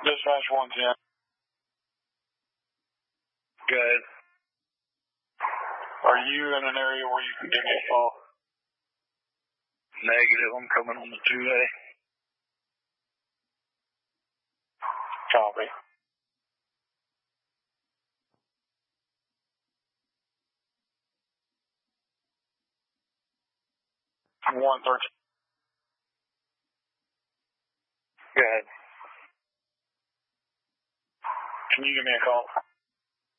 Dispatch 110. Good. Are you in an area where you can give me a call? Negative. I'm coming on the 2A. Copy. One 13. Go ahead. Can you give me a call?